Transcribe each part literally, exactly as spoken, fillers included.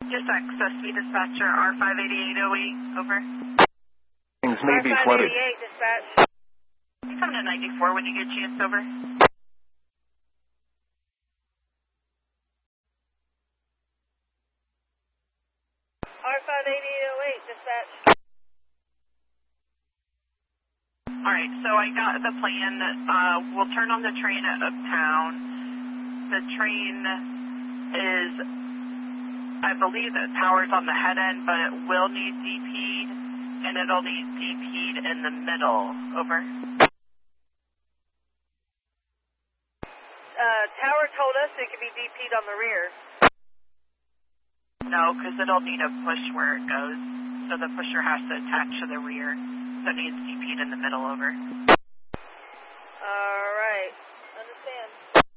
Just access me dispatcher R five eighty-eight oh eight, over. Things may be R five flooded. eighty-eight, dispatch. Come to ninety-four when you get a chance, over. R five eighty-eight oh eight, dispatch. Alright, so I got the plan. Uh, we'll turn on the train at Uptown. The train is, I believe that power's on the head end, but it will need D P'd, and it'll need D P'd in the middle, over. Uh, tower told us it could be D P'd on the rear. No, because it'll need a push where it goes, so the pusher has to attach to the rear, so it needs D P'd in the middle, over. Alright, understand.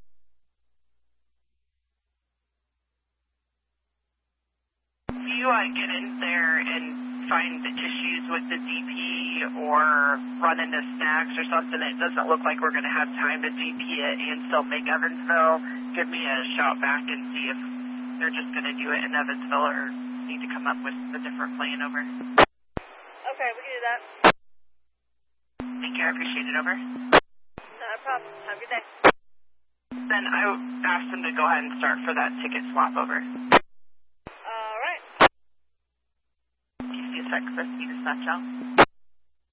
If you uh, get in there and find issues with the D P or run into snags or something, it doesn't look like we're going to have time to D P it and still make Evansville, give me a shout back and see if they're just going to do it in Evansville or need to come up with a different plan, over. Okay, we can do that. Thank you, I appreciate it, over. Not a problem. Have a good day. Then I asked them to go ahead and start for that ticket swap, over. Alright. Do you see a sec for us to dispatch out?